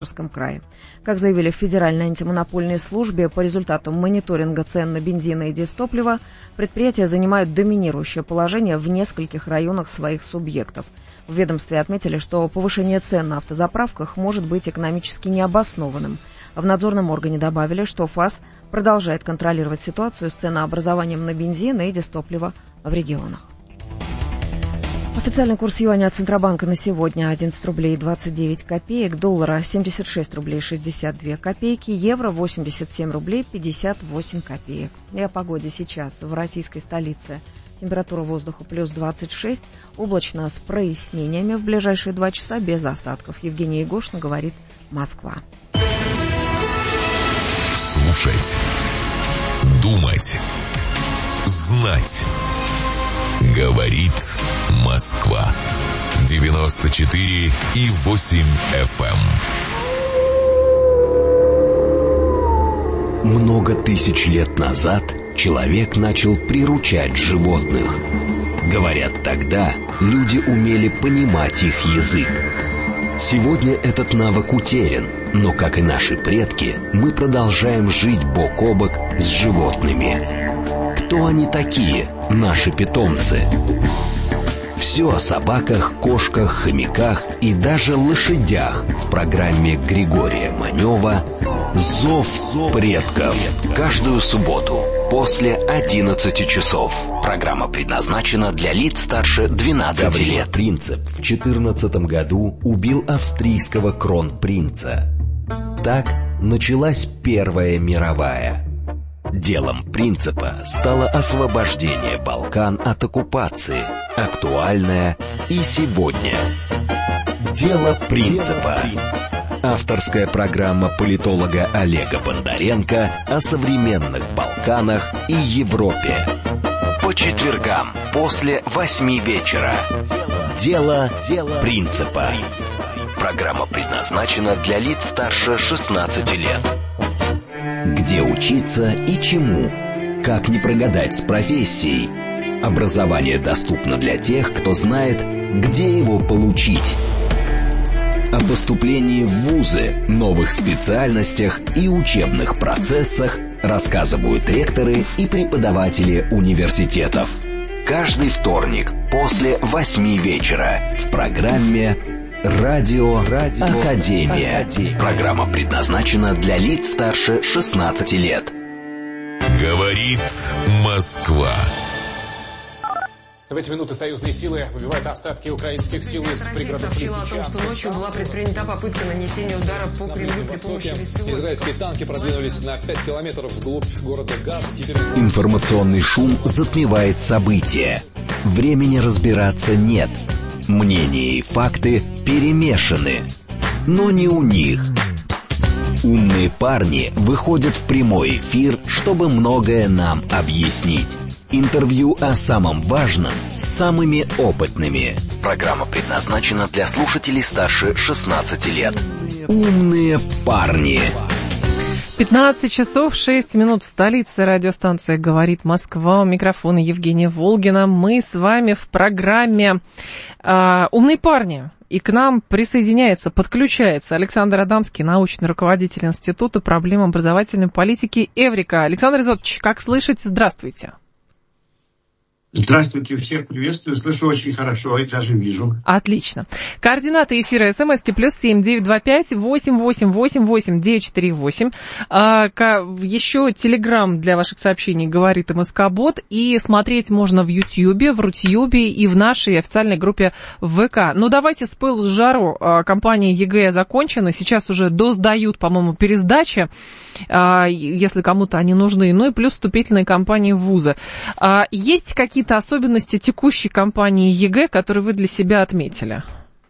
крае. Как заявили в Федеральной антимонопольной службе, по результатам мониторинга цен на бензин и дизтопливо предприятия занимают доминирующее положение в нескольких районах своих субъектов. В ведомстве отметили, что повышение цен на автозаправках может быть экономически необоснованным. В надзорном органе добавили, что ФАС продолжает контролировать ситуацию с ценообразованием на бензин и дизтопливо в регионах. Официальный курс юаня от Центробанка на сегодня 11 рублей 29 копеек, доллара 76 рублей 62 копейки, евро 87 рублей 58 копеек. И о погоде сейчас в российской столице. Температура воздуха плюс 26, облачно с прояснениями в ближайшие 2 часа без осадков. Евгения Егошина говорит, Москва. Слушать, думать, знать. Говорит Москва. 94,8 FM. Много тысяч лет назад человек начал приручать животных. Говорят, тогда люди умели понимать их язык. Сегодня этот навык утерян, но, как и наши предки, мы продолжаем жить бок о бок с животными. Кто они такие, наши питомцы? Все о собаках, кошках, хомяках и даже лошадях в программе Григория Манева «Зов предков». Каждую субботу после 11 часов. Программа предназначена для лиц старше 12 лет. Принцип в 2014 году убил австрийского кронпринца. Так началась Первая мировая. Делом Принципа стало освобождение Балкан от оккупации, актуальное и сегодня. Дело Принципа. Авторская программа политолога Олега Бондаренко о современных Балканах и Европе. По четвергам после 8 вечера. Дело Принципа. Программа предназначена для лиц старше 16 лет. Где учиться и чему? Как не прогадать с профессией? Образование доступно для тех, кто знает, где его получить. О поступлении в вузы, новых специальностях и учебных процессах рассказывают ректоры и преподаватели университетов. Каждый вторник после 8 вечера в программе «Радио Академия». Программа предназначена для лиц старше 16 лет. Говорит Москва. В эти минуты союзные силы выбивают остатки украинских сил из пригородов Лисичанска. О том, что ночью была предпринята попытка нанесения удара по Кремлю при помощи беспилотников. Израильские танки продвинулись на 5 километров вглубь города Газ. Информационный шум затмевает события. Времени разбираться нет. Мнения и факты перемешаны. Но не у них. Умные парни выходят в прямой эфир, чтобы многое нам объяснить. Интервью о самом важном с самыми опытными. Программа предназначена для слушателей старше 16 лет. Умные парни. 15 часов 6 минут в столице. Радиостанция «Говорит Москва». У микрофона Евгения Волгина. Мы с вами в программе «Умные парни». И к нам присоединяется, подключается Александр Адамский, научный руководитель Института проблем образовательной политики «Эврика». Александр Изотович, как слышите? Здравствуйте. Здравствуйте, всех приветствую, слышу очень хорошо и даже вижу. Отлично. Координаты эфира СМСки +7 925 888 8948. Еще телеграм для ваших сообщений говорит МСК-бот. И смотреть можно в Ютьюбе, в Рутьюбе и в нашей официальной группе в ВК. Ну, давайте с пылу с жару. Кампания ЕГЭ закончена. Сейчас уже досдают, по-моему, пересдачи, если кому-то они нужны. Ну и плюс вступительные кампании в вузы. Есть какие-то особенности текущей кампании ЕГЭ, которые вы для себя отметили?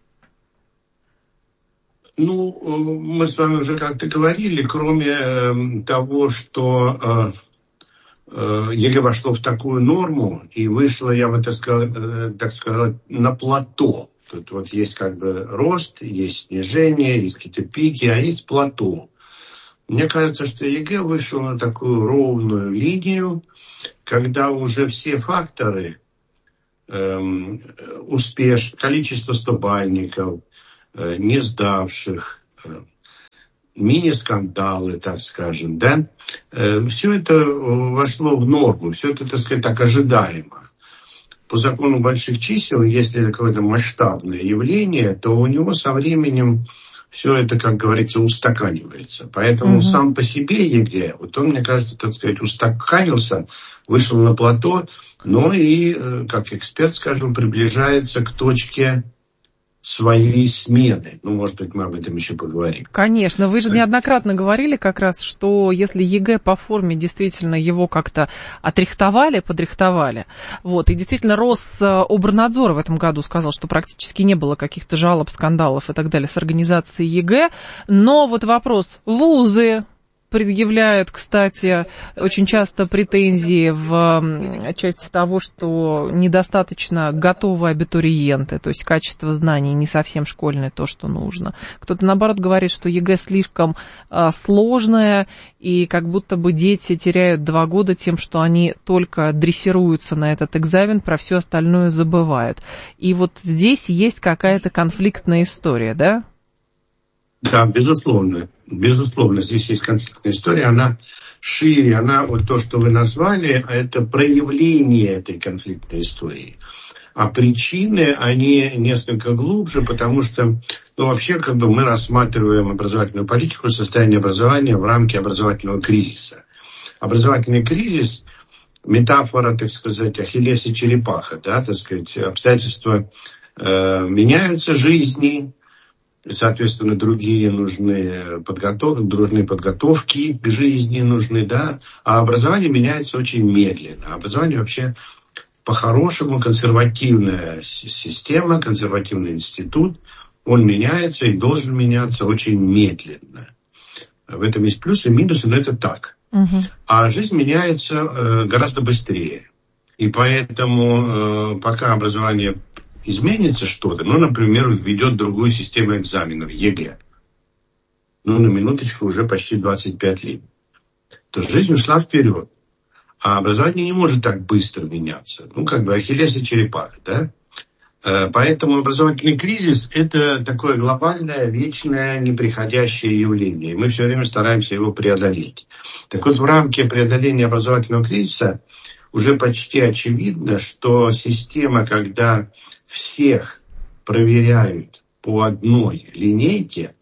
Ну, мы с вами уже как-то говорили, кроме того, что ЕГЭ вошло в такую норму и вышло, я бы так сказал, на плато. Тут вот есть как бы рост, есть снижение, есть какие-то пики, а есть плато. Мне кажется, что ЕГЭ вышел на такую ровную линию, когда уже все факторы, количество стобальников, не сдавших, мини-скандалы, так скажем, да, все это вошло в норму, все это, так сказать, так ожидаемо. По закону больших чисел, если это какое-то масштабное явление, то у него со временем все это, как говорится, устаканивается. Поэтому сам по себе ЕГЭ, вот он, мне кажется, так сказать, устаканился, вышел на плато, но и, как эксперт, скажем, приближается к точке своей смены. Ну, может быть, мы об этом еще поговорим. Конечно. Вы же неоднократно говорили как раз, что если ЕГЭ по форме действительно его как-то отрихтовали, подрихтовали, вот, и действительно Рособорнадзор в этом году сказал, что практически не было каких-то жалоб, скандалов и так далее с организацией ЕГЭ, но вот вопрос, вузы предъявляют, кстати, очень часто претензии в части того, что недостаточно готовы абитуриенты, то есть качество знаний не совсем школьное, то, что нужно. Кто-то, наоборот, говорит, что ЕГЭ слишком сложное, и как будто бы дети теряют 2 года тем, что они только дрессируются на этот экзамен, про все остальное забывают. И вот здесь есть какая-то конфликтная история, да? Да, безусловно. Безусловно, здесь есть конфликтная история, она шире, она вот то, что вы назвали, это проявление этой конфликтной истории. А причины, они несколько глубже, потому что, ну, вообще, как бы мы рассматриваем образовательную политику, состояние образования в рамке образовательного кризиса. Образовательный кризис, метафора, так сказать, Ахиллес и черепаха, да, так сказать, обстоятельства меняются, жизни, соответственно, другие нужны подготовки к жизни нужны, да, а образование меняется очень медленно. Образование вообще по-хорошему консервативная система, консервативный институт, он меняется и должен меняться очень медленно. В этом есть плюсы и минусы, но это так. А жизнь меняется гораздо быстрее. И поэтому пока образование изменится что-то, ну, например, введет другую систему экзаменов, ЕГЭ, ну, на минуточку, уже почти 25 лет, то жизнь ушла вперед. А образование не может так быстро меняться. Ну, как бы Ахиллес и черепаха, да? Поэтому образовательный кризис – это такое глобальное, вечное, неприходящее явление. И мы все время стараемся его преодолеть. Так вот, в рамке преодоления образовательного кризиса уже почти очевидно, что система, когда всех проверяют по одной линейке,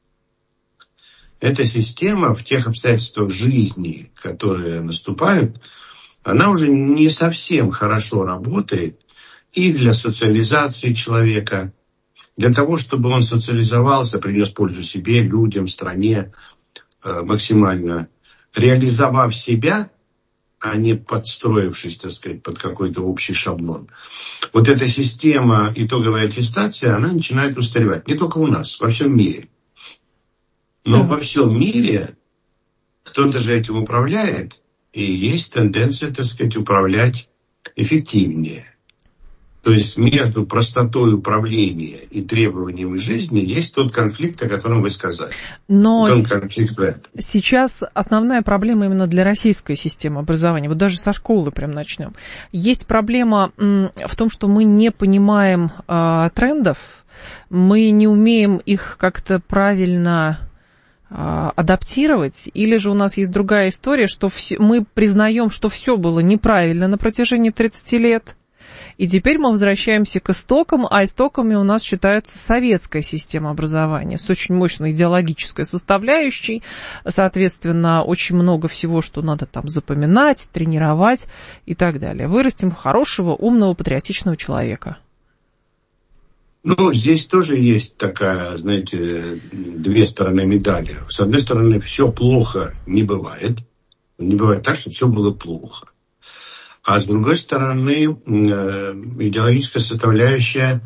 эта система в тех обстоятельствах жизни, которые наступают, она уже не совсем хорошо работает и для социализации человека, для того, чтобы он социализовался, принес пользу себе, людям, стране, максимально реализовав себя, а не подстроившись, так сказать, под какой-то общий шаблон. Вот эта система итоговой аттестации, она начинает устаревать. Не только у нас, во всем мире. Но во всем мире кто-то же этим управляет, и есть тенденция, так сказать, управлять эффективнее. То есть между простотой управления и требованиями жизни есть тот конфликт, о котором вы сказали. Но сейчас основная проблема именно для российской системы образования, вот даже со школы прям начнем. Есть проблема в том, что мы не понимаем трендов, мы не умеем их как-то правильно адаптировать, или же у нас есть другая история, что мы признаем, что все было неправильно на протяжении 30 лет, и теперь мы возвращаемся к истокам, а истоками у нас считается советская система образования с очень мощной идеологической составляющей, соответственно, очень много всего, что надо там запоминать, тренировать и так далее. Вырастим хорошего, умного, патриотичного человека. Ну, здесь тоже есть такая, знаете, две стороны медали. С одной стороны, все плохо не бывает. Не бывает так, что все было плохо. А с другой стороны, идеологическая составляющая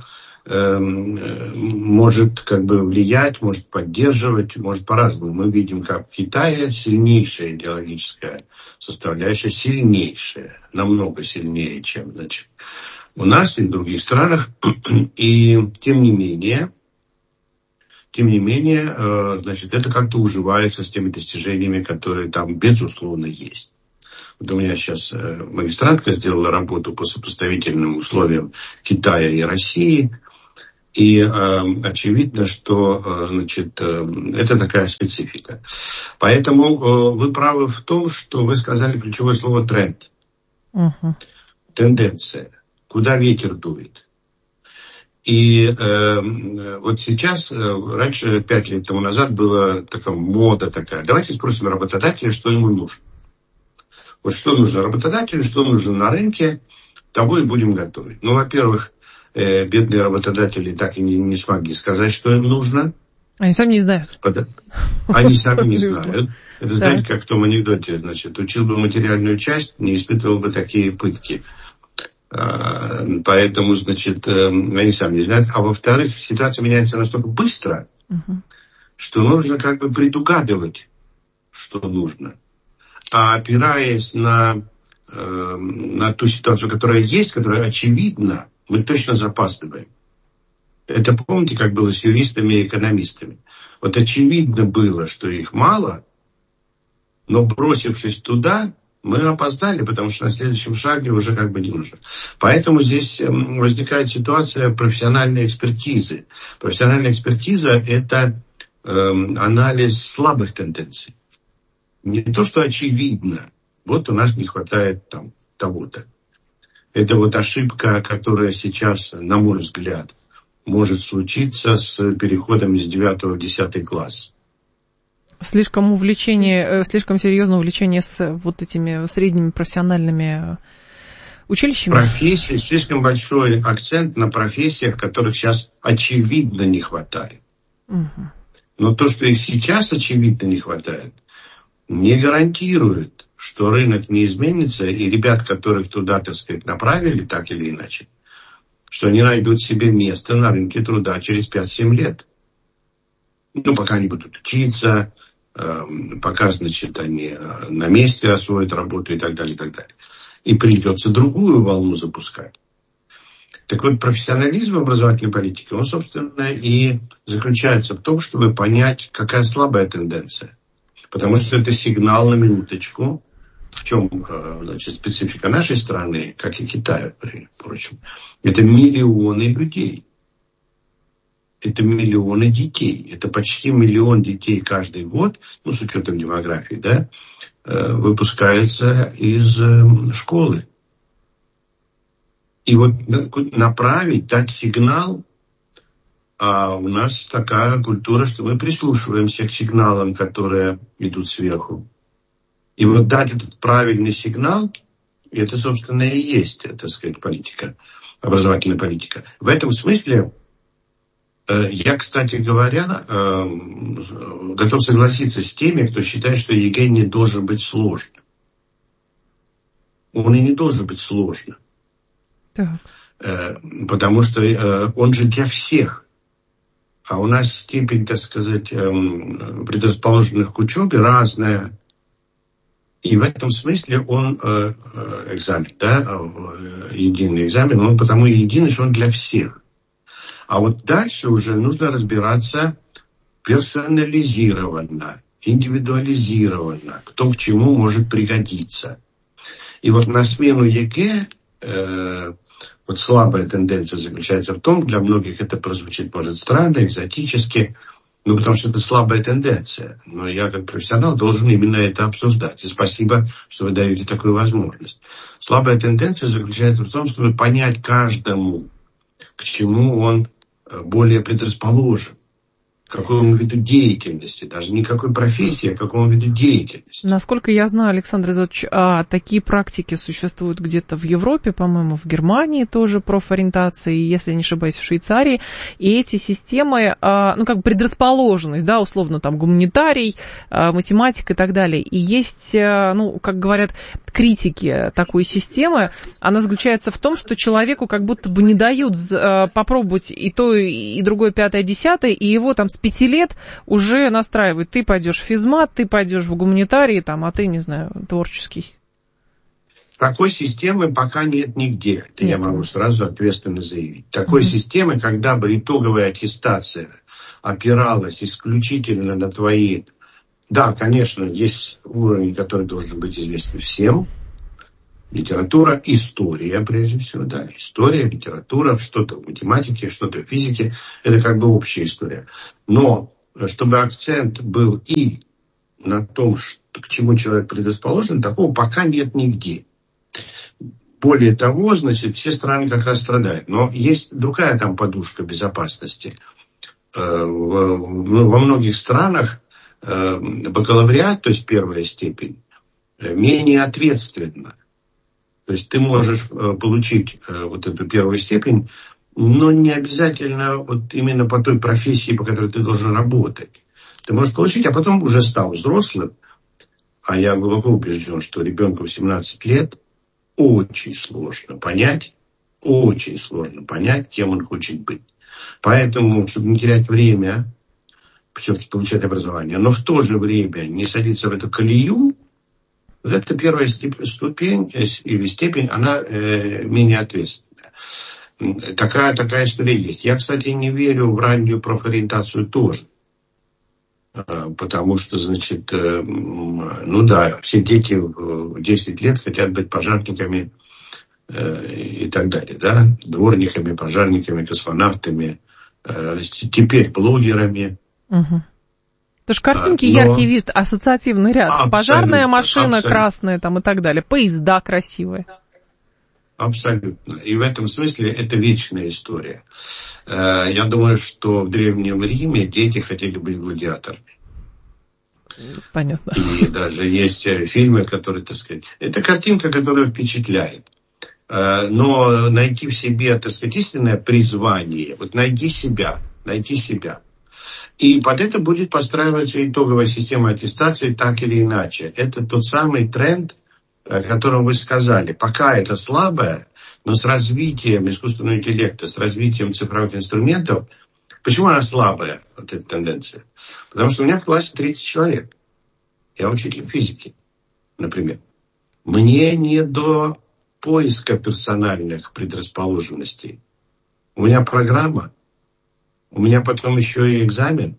может как бы влиять, может поддерживать, может по-разному. Мы видим, как в Китае сильнейшая идеологическая составляющая, сильнейшая, намного сильнее, чем, значит, у нас и в других странах. И тем не менее, значит, это как-то уживается с теми достижениями, которые там, безусловно, есть. Вот у меня сейчас магистрантка сделала работу по сопоставительным условиям Китая и России. И очевидно, что, значит, это такая специфика. Поэтому вы правы в том, что вы сказали ключевое слово «тренд». Uh-huh. Тенденция. Куда ветер дует. И вот сейчас, раньше, 5 лет тому назад, была такая мода такая. Давайте спросим работодателя, что ему нужно. Вот что нужно работодателю, что нужно на рынке, того и будем готовить. Ну, во-первых, бедные работодатели так и не смогли сказать, что им нужно. Они сами не знают. Они сами не знают. Это, знаете, как в том анекдоте, значит, учил бы материальную часть, не испытывал бы такие пытки. Поэтому, значит, они сами не знают. А во-вторых, ситуация меняется настолько быстро, что нужно как бы предугадывать, что нужно. А опираясь на ту ситуацию, которая есть, которая очевидна, мы точно запаздываем. Это помните, как было с юристами и экономистами? Вот очевидно было, что их мало, но бросившись туда, мы опоздали, потому что на следующем шаге уже как бы не нужно. Поэтому здесь возникает ситуация профессиональной экспертизы. Профессиональная экспертиза – это анализ слабых тенденций. Не то, что очевидно. Вот у нас не хватает там того-то. Это вот ошибка, которая сейчас, на мой взгляд, может случиться с переходом из 9 в 10 класс. Слишком серьезное увлечение с вот этими средними профессиональными училищами? Профессии, слишком большой акцент на профессиях, которых сейчас очевидно не хватает. Угу. Но то, что их сейчас очевидно не хватает, не гарантирует, что рынок не изменится, и ребят, которых туда, так сказать, направили, так или иначе, что они найдут себе место на рынке труда через 5-7 лет. Ну, пока они будут учиться, пока, значит, они на месте освоят работу и так далее, и так далее. И придется другую волну запускать. Так вот, профессионализм образовательной политики, он, собственно, и заключается в том, чтобы понять, какая слабая тенденция. Потому что это сигнал на минуточку, в чем, значит, специфика нашей страны, как и Китая, впрочем. Это миллионы людей. Это миллионы детей. Это почти 1 миллион детей каждый год, ну, с учетом демографии, да, выпускается из школы. И вот направить, дать сигнал, а у нас такая культура, что мы прислушиваемся к сигналам, которые идут сверху. И вот дать этот правильный сигнал, это, собственно, и есть, так сказать, политика, образовательная политика. В этом смысле я, кстати говоря, готов согласиться с теми, кто считает, что ЕГЭ не должен быть сложным. Он и не должен быть сложным. Так. Потому что он же для всех. А у нас степень, так сказать, предрасположенных к учебе разная. И в этом смысле он экзамен, да, единый экзамен, он потому и единый, что он для всех. А вот дальше уже нужно разбираться персонализированно, индивидуализированно, кто к чему может пригодиться. И вот на смену ЕГЭ вот слабая тенденция заключается в том, для многих это прозвучит, может, странно, экзотически, ну, потому что это слабая тенденция. Но я, как профессионал, должен именно это обсуждать. И спасибо, что вы даете такую возможность. Слабая тенденция заключается в том, чтобы понять каждому, к чему он более предрасположен. К какому виду деятельности, даже не какой профессии, а к какому виду деятельности. Насколько я знаю, Александр Изотович, такие практики существуют где-то в Европе, по-моему, в Германии тоже профориентации, если я не ошибаюсь, в Швейцарии. И эти системы, ну, как бы предрасположенность, да, условно, там, гуманитарий, математика и так далее. И есть, ну, как говорят критики такой системы, она заключается в том, что человеку как будто бы не дают попробовать и то, и другое, 5-е, 10-е, и его там с 5 лет уже настраивают. Ты пойдешь в физмат, ты пойдешь в гуманитарий, там, а ты, не знаю, творческий. Такой системы пока нет нигде. Это я могу сразу ответственно заявить. Такой системы, когда бы итоговая аттестация опиралась исключительно на твои... Да, конечно, есть уровень, который должен быть известен всем. Литература, история, прежде всего, да, история, литература, что-то в математике, что-то в физике, это как бы общая история. Но чтобы акцент был и на том, к чему человек предрасположен, такого пока нет нигде. Более того, значит, все страны как раз страдают. Но есть другая там подушка безопасности. Во многих странах бакалавриат, то есть первая степень, менее ответственна. То есть ты можешь получить вот эту первую степень, но не обязательно вот именно по той профессии, по которой ты должен работать. Ты можешь получить, а потом уже стал взрослым. А я глубоко убежден, что ребенку в 17 лет очень сложно понять, кем он хочет быть. Поэтому, чтобы не терять время, все-таки получать образование, но в то же время не садиться в эту колею, вот эта первая ступень или степень, она менее ответственная. Такая история есть. Я, кстати, не верю в раннюю профориентацию тоже. Потому что, значит, все дети в 10 лет хотят быть пожарниками и так далее, да, дворниками, пожарниками, космонавтами, теперь блогерами. Угу. Потому что картинки яркие видят, ассоциативный ряд. Пожарная машина красная там и так далее, поезда красивые. Абсолютно. И в этом смысле это вечная история. Я думаю, что в Древнем Риме дети хотели быть гладиаторами. Понятно. И даже есть фильмы, которые, так сказать... Это картинка, которая впечатляет. Но найти в себе, так сказать, истинное призвание, вот найти себя. И под это будет подстраиваться итоговая система аттестации так или иначе. Это тот самый тренд, о котором вы сказали. Пока это слабое, но с развитием искусственного интеллекта, с развитием цифровых инструментов... Почему она слабая, вот эта тенденция? Потому что у меня в классе 30 человек. Я учитель физики, например. Мне не до поиска персональных предрасположенностей. У меня программа, у меня потом еще и экзамен.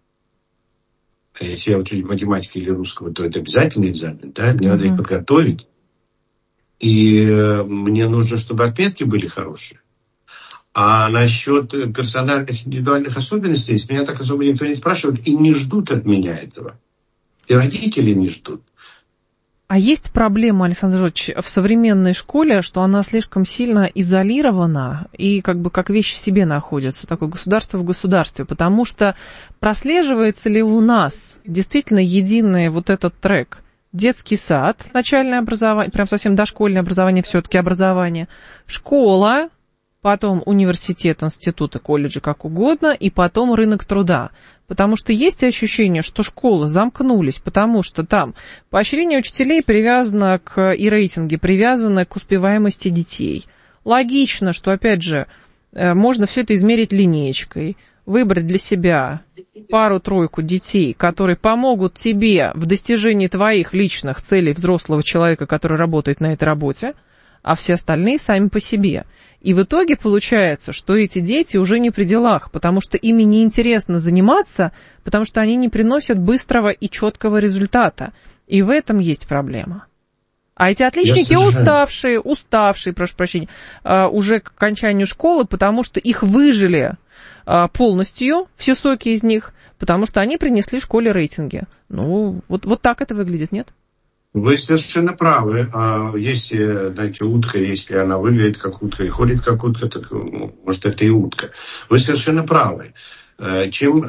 А если я учитель математики или русского, то это обязательный экзамен, да? Мне надо их подготовить. И мне нужно, чтобы отметки были хорошие. А насчет персональных индивидуальных особенностей, меня так особо никто не спрашивает, и не ждут от меня этого. И родители не ждут. А есть проблема, Александр Жоржович, в современной школе, что она слишком сильно изолирована и как бы как вещь в себе находится, такое государство в государстве, потому что прослеживается ли у нас действительно единый вот этот трек? Детский сад, начальное образование, прям совсем дошкольное образование, все-таки образование, школа, потом университет, институты, колледжи, как угодно, и потом рынок труда. Потому что есть ощущение, что школы замкнулись, потому что там поощрение учителей привязано и рейтинги привязаны к успеваемости детей. Логично, что, опять же, можно все это измерить линеечкой, выбрать для себя пару-тройку детей, которые помогут тебе в достижении твоих личных целей взрослого человека, который работает на этой работе, а все остальные сами по себе. И в итоге получается, что эти дети уже не при делах, потому что ими неинтересно заниматься, потому что они не приносят быстрого и четкого результата. И в этом есть проблема. А эти отличники уставшие, прошу прощения, уже к окончанию школы, потому что их выжили полностью, все соки из них, потому что они принесли школе рейтинги. Ну, вот так это выглядит, нет? Вы совершенно правы. Если, знаете, утка, если она выглядит как утка и ходит как утка, так, может, это и утка. Вы совершенно правы. Чем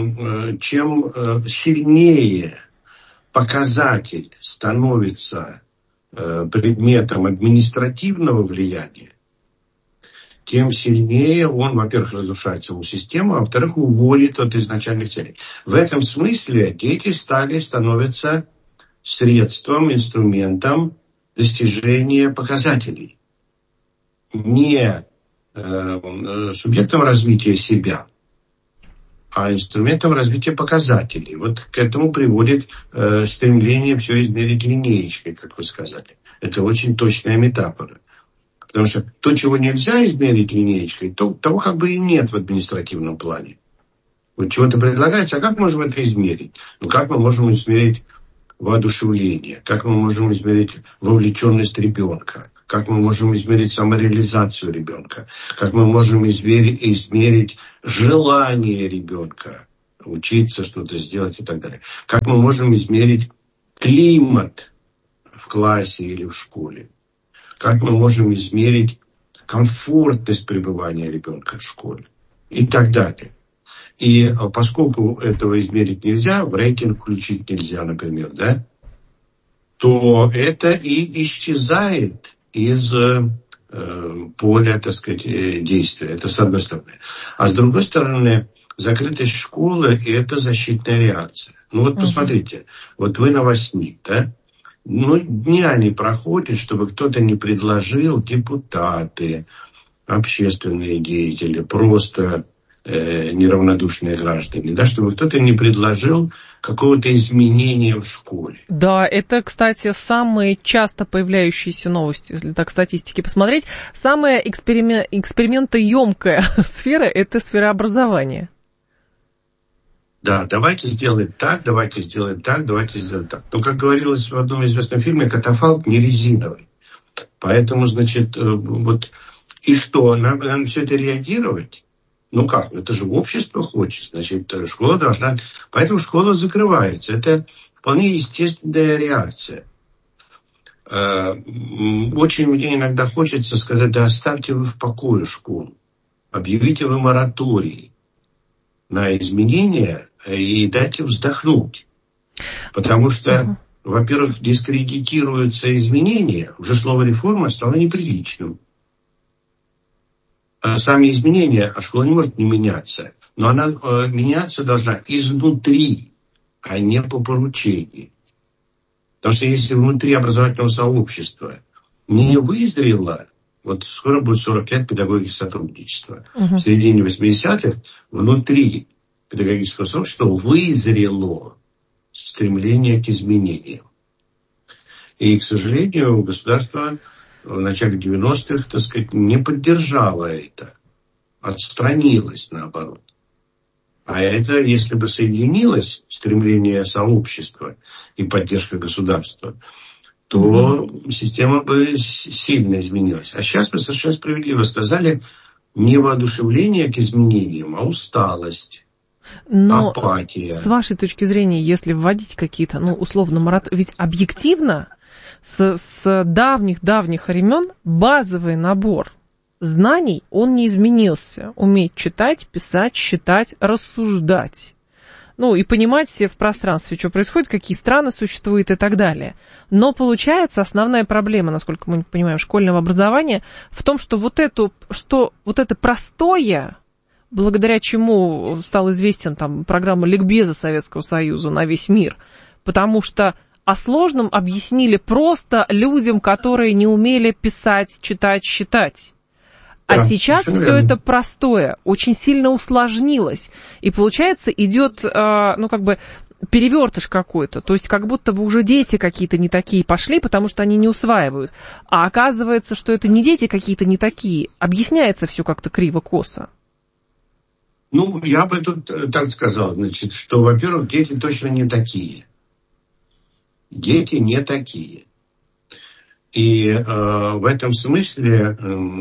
сильнее показатель становится предметом административного влияния, тем сильнее он, во-первых, разрушает саму систему, а во-вторых, уводит от изначальных целей. В этом смысле дети становятся средством, инструментом достижения показателей. Не субъектом развития себя, а инструментом развития показателей. Вот к этому приводит стремление все измерить линеечкой, как вы сказали. Это очень точная метафора. Потому что то, чего нельзя измерить линеечкой, того как бы и нет в административном плане. Вот чего-то предлагается, а как можем это измерить? Ну, как мы можем измерить воодушевление, как мы можем измерить вовлеченность ребенка, как мы можем измерить самореализацию ребенка, как мы можем измерить желание ребенка учиться, что-то сделать и так далее. Как мы можем измерить климат в классе или в школе. Как мы можем измерить комфортность пребывания ребенка в школе и так далее. И поскольку этого измерить нельзя, в рейтинг включить нельзя, например, да, то это и исчезает из поля, так сказать, действия. Это с одной стороны. А с другой стороны, закрытость школы – это защитная реакция. Ну вот посмотрите, вот вы новостник, да? Ну, дня не проходит, чтобы кто-то не предложил, депутаты, общественные деятели, просто неравнодушные граждане, да, чтобы кто-то не предложил какого-то изменения в школе. Да, это, кстати, самые часто появляющиеся новости, если так статистики посмотреть. Самая экспериментоемкая сфера – это сфера образования. Да, давайте сделаем так, давайте сделаем так, давайте сделаем так. Но, как говорилось в одном известном фильме, катафалк не резиновый. Поэтому, значит, вот и что, нам все это реагировать? Ну как, это же общество хочет, значит, школа должна... Поэтому школа закрывается. Это вполне естественная реакция. Очень мне иногда хочется сказать, да оставьте вы в покое школу. Объявите вы мораторий на изменения и дайте вздохнуть. Потому что, во-первых, дискредитируются изменения. Уже слово реформа стало неприличным. Сами изменения, а школа не может не меняться. Но она меняться должна изнутри, а не по поручению. Потому что если внутри образовательного сообщества не вызрело, вот скоро будет 40 лет педагогики сотрудничества. В середине 80-х внутри педагогического сообщества вызрело стремление к изменениям. И, к сожалению, государство в начале 90-х, так сказать, не поддержало это. Отстранилось, наоборот. А это, если бы соединилось стремление сообщества и поддержка государства, то система бы сильно изменилась. А сейчас вы совершенно справедливо сказали, не воодушевление к изменениям, а усталость. Но апатия. С вашей точки зрения, если вводить какие-то, условно, ведь объективно с давних-давних времен базовый набор знаний, он не изменился. Уметь читать, писать, считать, рассуждать. И понимать в пространстве, что происходит, какие страны существуют и так далее. Но получается, основная проблема, насколько мы понимаем, школьного образования в том, что вот это простое, благодаря чему стал известен программа ликбеза Советского Союза на весь мир, потому что о сложном объяснили просто людям, которые не умели писать, читать, считать. А сейчас все это простое, очень сильно усложнилось. И получается, идет, перевертыш какой-то. То есть, как будто бы уже дети какие-то не такие пошли, потому что они не усваивают. А оказывается, что это не дети какие-то не такие. Объясняется все как-то криво-косо. Я бы тут так сказал, что, во-первых, дети точно не такие. Дети не такие. И в этом смысле...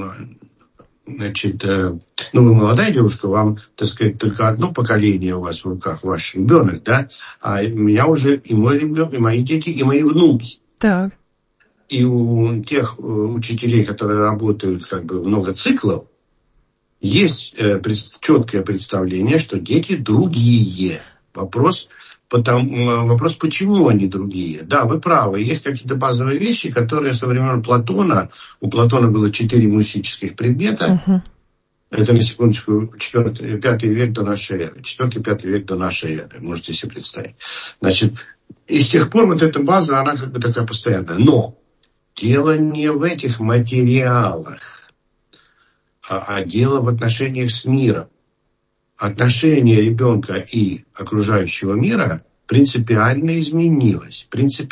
вы молодая девушка, вам, так сказать, только одно поколение у вас в руках, ваш ребенок, да? А у меня уже и мой ребенок, и мои дети, и мои внуки. Так. И у тех учителей, которые работают много циклов, есть четкое представление, что дети другие. Вопрос, почему они другие. Да, вы правы, есть какие-то базовые вещи, которые со времен Платона, у Платона было 4 мусических предмета, это, на секундочку, 4-5 век до нашей эры, 4-5 век до нашей эры, можете себе представить. И с тех пор вот эта база, она такая постоянная. Но дело не в этих материалах, а дело в отношениях с миром. Отношение ребенка и окружающего мира принципиально изменилось.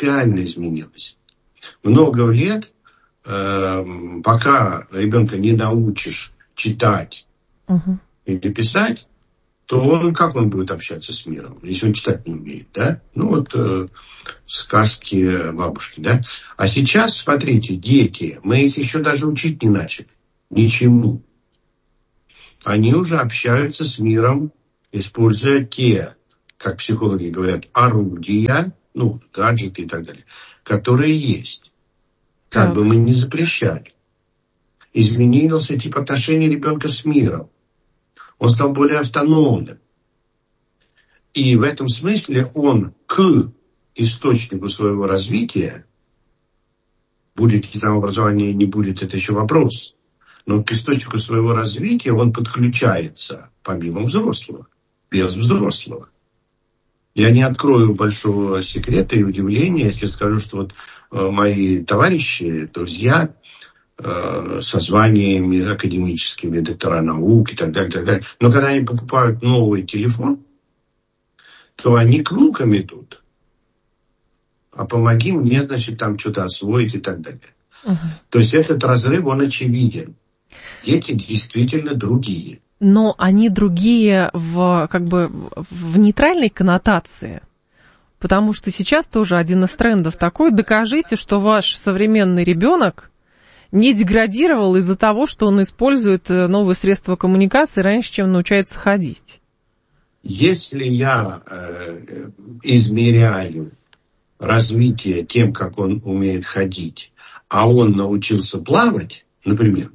Много лет, пока ребенка не научишь читать или писать, то он как он будет общаться с миром, если он читать не умеет, да? Сказки бабушки, да? А сейчас, смотрите, дети, мы их еще даже учить не начали. Ничему. Они уже общаются с миром, используя те, как психологи говорят, орудия, гаджеты и так далее, которые есть. Как бы мы ни запрещали. Изменился тип отношений ребенка с миром. Он стал более автономным. И в этом смысле он к источнику своего развития, будет ли там образование, не будет, это еще вопрос, но к источнику своего развития он подключается помимо взрослого, без взрослого. Я не открою большого секрета и удивления, если скажу, что мои товарищи, друзья со званиями академическими, доктора наук и так далее, но когда они покупают новый телефон, то они к внукам идут. А помоги мне, там что-то освоить и так далее. То есть этот разрыв, он очевиден. Дети действительно другие. Но они другие в нейтральной коннотации. Потому что сейчас тоже один из трендов такой: докажите, что ваш современный ребенок не деградировал из-за того, что он использует новые средства коммуникации раньше, чем научается ходить. Если я измеряю развитие тем, как он умеет ходить, а он научился плавать, например,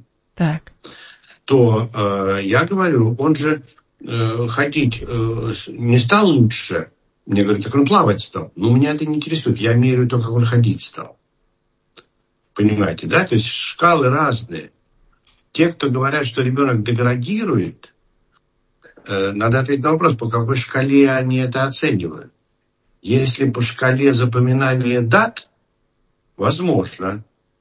то я говорю, он же ходить не стал лучше. Мне говорят, так он плавать стал. Но меня это не интересует. Я меряю то, как он ходить стал. Понимаете, да? То есть шкалы разные. Те, кто говорят, что ребенок деградирует, надо ответить на вопрос, по какой шкале они это оценивают. Если по шкале запоминания дат, возможно.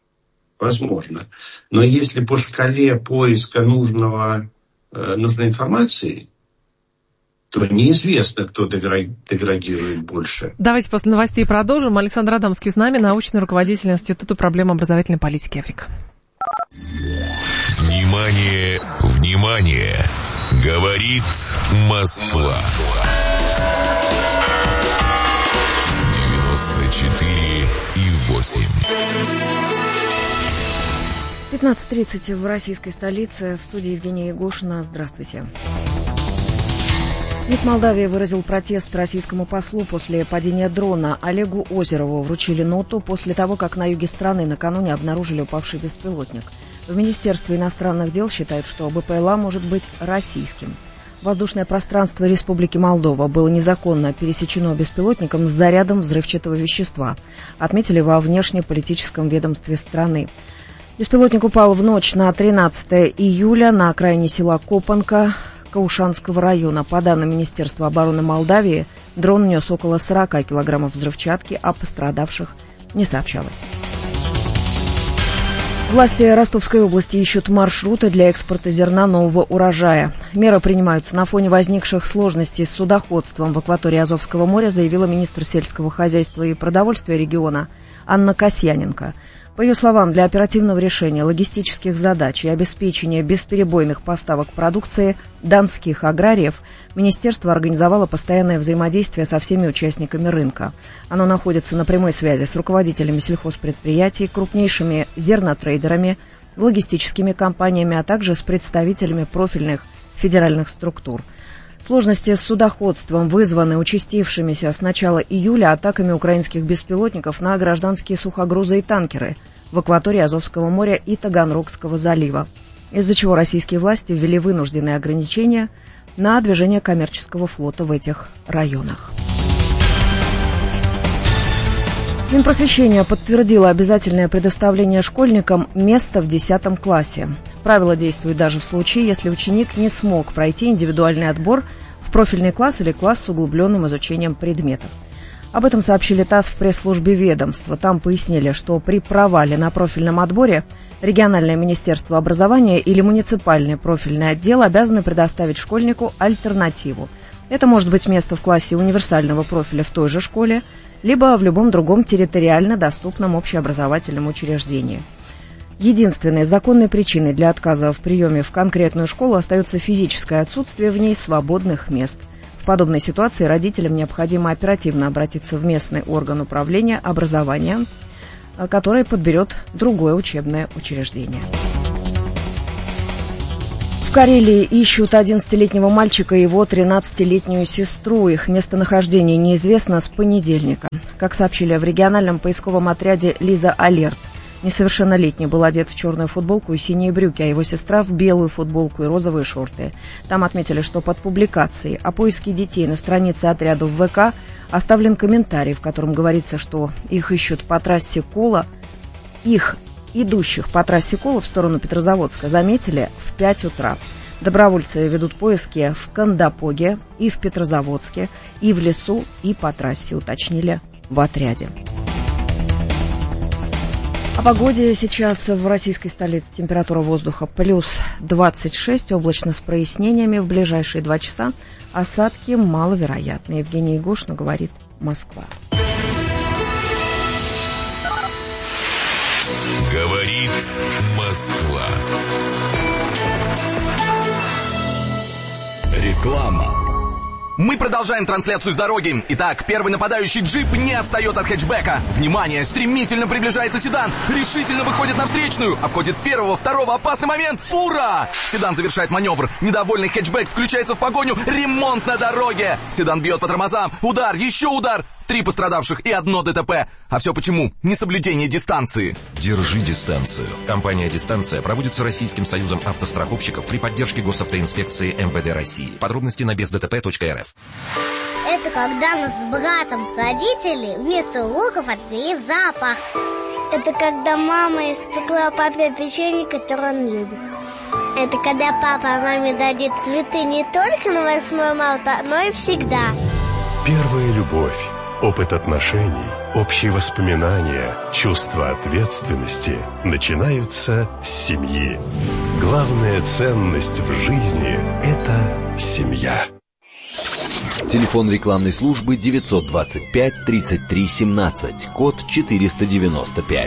Но если по шкале поиска нужной информации, то неизвестно, кто деградирует больше. Давайте после новостей продолжим. Александр Адамский с нами, научный руководитель Института проблем образовательной политики Эврика. Внимание, внимание! Говорит Москва. 94,8. 15:30 в российской столице. В студии Евгения Егошина. Здравствуйте. МИД Молдавии выразил протест российскому послу после падения дрона. Олегу Озерову вручили ноту после того, как на юге страны накануне обнаружили упавший беспилотник. В Министерстве иностранных дел считают, что БПЛА может быть российским. Воздушное пространство Республики Молдова было незаконно пересечено беспилотником с зарядом взрывчатого вещества, отметили во внешнеполитическом ведомстве страны. Беспилотник упал в ночь на 13 июля на окраине села Копанка Каушанского района. По данным Министерства обороны Молдавии, дрон нес около 40 килограммов взрывчатки, а пострадавших не сообщалось. Власти Ростовской области ищут маршруты для экспорта зерна нового урожая. Меры принимаются на фоне возникших сложностей с судоходством в акватории Азовского моря, заявила министр сельского хозяйства и продовольствия региона Анна Касьяненко. По ее словам, для оперативного решения логистических задач и обеспечения бесперебойных поставок продукции донских аграриев министерство организовало постоянное взаимодействие со всеми участниками рынка. Оно находится на прямой связи с руководителями сельхозпредприятий, крупнейшими зернотрейдерами, логистическими компаниями, а также с представителями профильных федеральных структур. Сложности с судоходством вызваны участившимися с начала июля атаками украинских беспилотников на гражданские сухогрузы и танкеры в акватории Азовского моря и Таганрогского залива, из-за чего российские власти ввели вынужденные ограничения на движение коммерческого флота в этих районах. Минпросвещение подтвердило обязательное предоставление школьникам места в 10 классе. Правило действует даже в случае, если ученик не смог пройти индивидуальный отбор в профильный класс или класс с углубленным изучением предметов. Об этом сообщили ТАСС в пресс-службе ведомства. Там пояснили, что при провале на профильном отборе региональное министерство образования или муниципальный профильный отдел обязаны предоставить школьнику альтернативу. Это может быть место в классе универсального профиля в той же школе, либо в любом другом территориально доступном общеобразовательном учреждении. Единственной законной причиной для отказа в приеме в конкретную школу остается физическое отсутствие в ней свободных мест. В подобной ситуации родителям необходимо оперативно обратиться в местный орган управления образования, который подберет другое учебное учреждение. В Карелии ищут 11-летнего мальчика и его 13-летнюю сестру. Их местонахождение неизвестно с понедельника. Как сообщили в региональном поисковом отряде «Лиза Алерт», несовершеннолетний был одет в черную футболку и синие брюки, а его сестра в белую футболку и розовые шорты. Там отметили, что под публикацией о поиске детей на странице отряда в ВК оставлен комментарий, в котором говорится, что их ищут по трассе Кола. Их, идущих по трассе Кола в сторону Петрозаводска, заметили в 5 утра. Добровольцы ведут поиски в Кандапоге и в Петрозаводске, и в лесу, и по трассе, уточнили в отряде. О погоде сейчас в российской столице. Температура воздуха плюс 26, облачно с прояснениями. В ближайшие 2 часа осадки маловероятны. Евгений Егошин говорит, Москва. Говорит Москва. Реклама. Мы продолжаем трансляцию с дороги. Итак, первый нападающий джип не отстает от хэтчбека. Внимание, стремительно приближается седан. Решительно выходит на встречную. Обходит первого, второго, опасный момент. Фура! Седан завершает маневр. Недовольный хэтчбек включается в погоню. Ремонт на дороге. Седан бьет по тормозам. Удар, еще удар. 3 пострадавших и 1 ДТП. А все почему? Несоблюдение дистанции. Держи дистанцию. Компания «Дистанция» проводится Российским союзом автостраховщиков при поддержке госавтоинспекции МВД России. Подробности на бездтп.рф. Это когда нас с братом родители вместо уроков отвели в зоопарк. Это когда мама испекла папе печенье, которое он любит. Это когда папа маме дадит цветы не только на 8 марта, но и всегда. Первая любовь. Опыт отношений, общие воспоминания, чувство ответственности начинаются с семьи. Главная ценность в жизни – это семья. Телефон рекламной службы 925 33 17, код 495.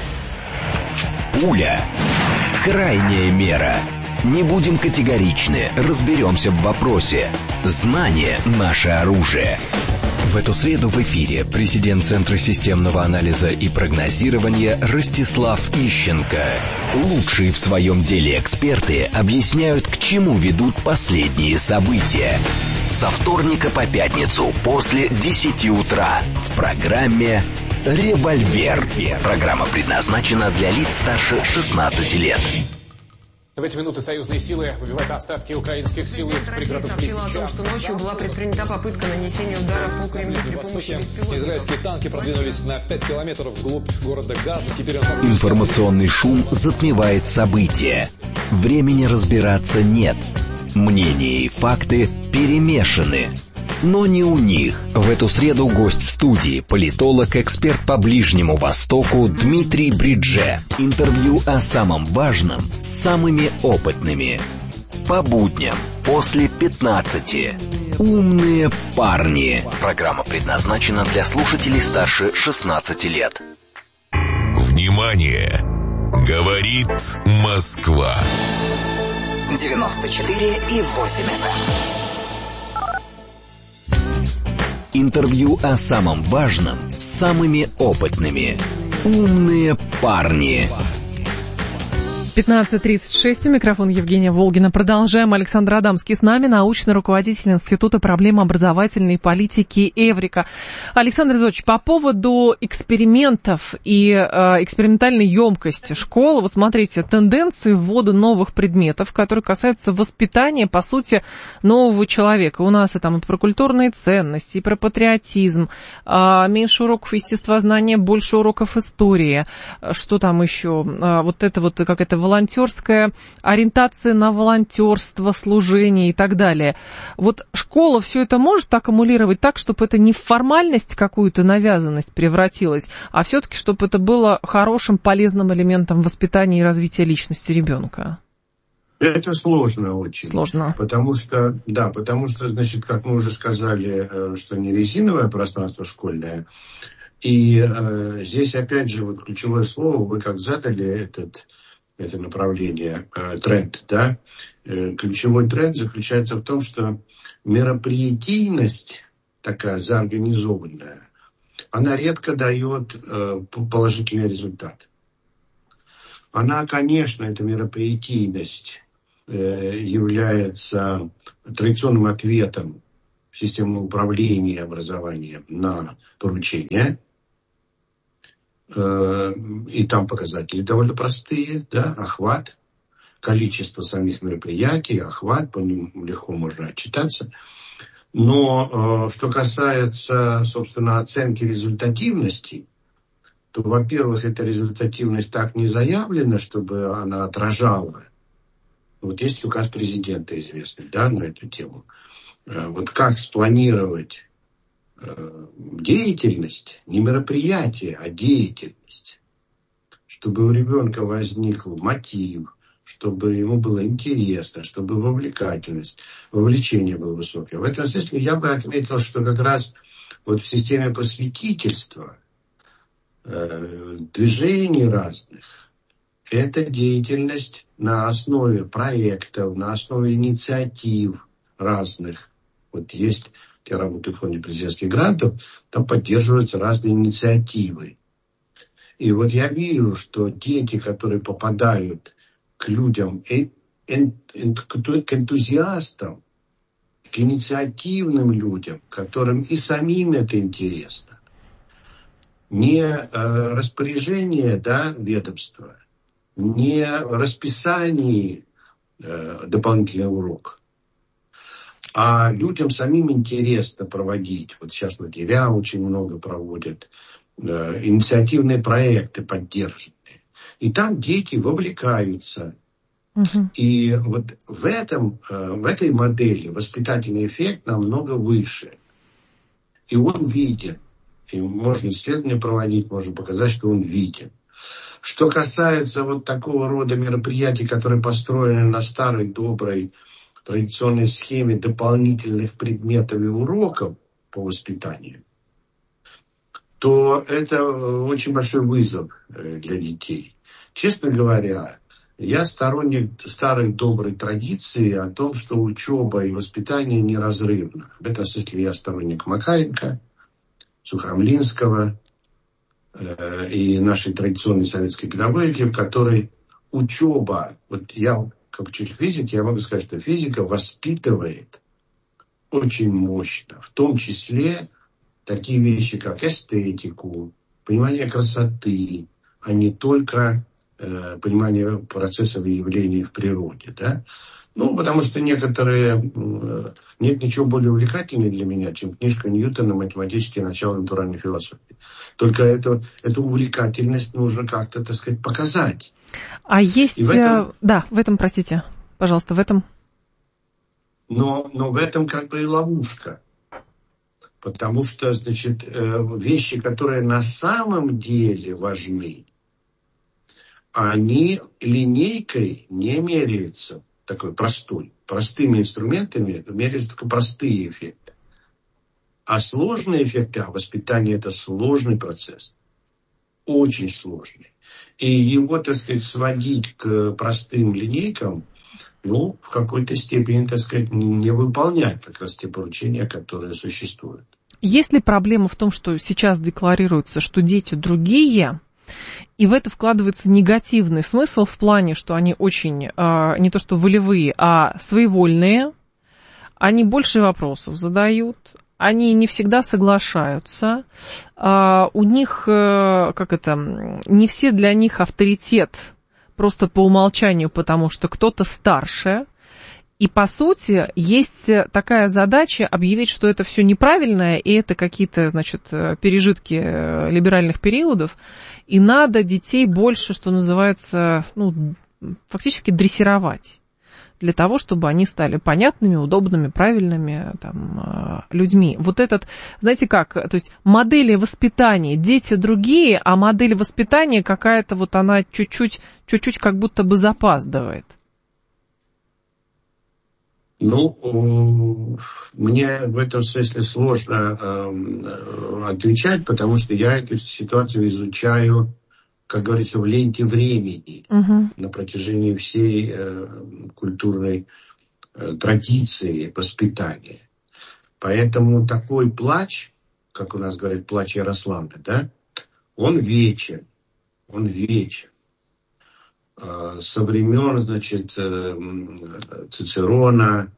Пуля. Крайняя мера. Не будем категоричны, разберемся в вопросе. Знание – наше оружие. В эту среду в эфире президент Центра системного анализа и прогнозирования Ростислав Ищенко. Лучшие в своем деле эксперты объясняют, к чему ведут последние события. Со вторника по пятницу после 10 утра в программе «Револьвер». Программа предназначена для лиц старше 16 лет. В эти минуты союзные силы выбивают остатки украинских сил из пригородов Лисича. Сообщила о том, что ночью была предпринята попытка нанесения удара по Кремлю при помощи беспилотников. Израильские танки продвинулись на 5 километров вглубь города Газа. Теперь Информационный шум затмевает события. Времени разбираться нет. Мнения и факты перемешаны. Но не у них. В эту среду гость в студии, политолог, эксперт по Ближнему Востоку Дмитрий Бридже. Интервью о самом важном с самыми опытными. По будням после 15. Умные парни. Программа предназначена для слушателей старше 16 лет. Внимание! Говорит Москва. 94,8 FM. Интервью о самом важном с самыми опытными. Умные парни. 15:36, микрофон Евгения Волгина. Продолжаем. Александр Адамский с нами, научный руководитель Института проблем образовательной политики Эврика. Александр Зодович, по поводу экспериментов и экспериментальной емкости школ, вот смотрите, тенденции ввода новых предметов, которые касаются воспитания, по сути, нового человека. У нас и там и про культурные ценности, и про патриотизм, меньше уроков естествознания, больше уроков истории. Что там еще? Вот это вот какая-то волонтерская ориентация на волонтерство, служение и так далее. Вот школа все это может аккумулировать так, чтобы это не в формальность какую-то навязанность превратилось, а все-таки чтобы это было хорошим, полезным элементом воспитания и развития личности ребенка? Это сложно очень. Сложно. Потому что, значит, как мы уже сказали, что не резиновое пространство школьное, И здесь опять же вот ключевое слово, вы как задали это направление, тренд, да? Ключевой тренд заключается в том, что мероприятийность такая заорганизованная, она редко дает положительный результат. Она, конечно, эта мероприятийность является традиционным ответом системы управления образованием на поручения. И там показатели довольно простые, да, охват, количество самих мероприятий, охват, по ним легко можно отчитаться. Но что касается, собственно, оценки результативности, то, во-первых, эта результативность так не заявлена, чтобы она отражала. Вот есть указ президента известный, да, на эту тему. Вот как спланировать деятельность, не мероприятие, а деятельность, чтобы у ребенка возникл мотив, чтобы ему было интересно, чтобы вовлечение было высокое. В этом смысле я бы отметил, что как раз вот в системе просветительства, движений разных, это деятельность на основе проектов, на основе инициатив разных. Вот есть, я работаю в фонде президентских грантов, там поддерживаются разные инициативы. И вот я вижу, что дети, которые попадают к людям, к энтузиастам, к инициативным людям, которым и самим это интересно, не распоряжение, да, ведомства, не расписание дополнительный урок, а людям самим интересно проводить. Вот сейчас лагеря очень много проводят, инициативные проекты поддержанные. И там дети вовлекаются. И вот в этой модели воспитательный эффект намного выше. И он виден. И можно исследования проводить, можно показать, что он виден. Что касается вот такого рода мероприятий, которые построены на старой, доброй, традиционной схеме дополнительных предметов и уроков по воспитанию, то это очень большой вызов для детей. Честно говоря, я сторонник старой доброй традиции о том, что учеба и воспитание неразрывно. В этом смысле я сторонник Макаренко, Сухомлинского и нашей традиционной советской педагогики, в которой учеба, вот я как учитель физики, я могу сказать, что физика воспитывает очень мощно, в том числе такие вещи, как эстетику, понимание красоты, а не только понимание процессов и явлений в природе, да? Ну, потому что нет ничего более увлекательного для меня, чем книжка Ньютона «Математические начала натуральной философии». Только эту увлекательность нужно как-то, так сказать, показать. А есть... Да, в этом, простите, пожалуйста, в этом... Но в этом как бы и ловушка. Потому что, значит, вещи, которые на самом деле важны, они линейкой не меряются такой простыми инструментами, меряются только простые эффекты. А сложные эффекты, воспитание это сложный процесс, очень сложный. И его, так сказать, сводить к простым линейкам, в какой-то степени, так сказать, не выполнять как раз те поручения, которые существуют. Есть ли проблема в том, что сейчас декларируется, что дети другие, и в это вкладывается негативный смысл в плане, что они очень, не то что волевые, а своевольные, они больше вопросов задают, они не всегда соглашаются, у них, не все для них авторитет, просто по умолчанию, потому что кто-то старше. И, по сути, есть такая задача объявить, что это все неправильное, и это какие-то, значит, пережитки либеральных периодов, и надо детей больше, что называется, фактически дрессировать, для того, чтобы они стали понятными, удобными, правильными людьми. Вот этот, знаете как, то есть модели воспитания, дети другие, а модель воспитания какая-то вот она чуть-чуть как будто бы запаздывает. Ну, мне в этом смысле сложно отвечать, потому что я эту ситуацию изучаю, как говорится, в ленте времени на протяжении всей культурной традиции воспитания. Поэтому такой плач, как у нас говорят, плач Ярославля, да, он вечен. Он вечен. Со времен, значит, Цицерона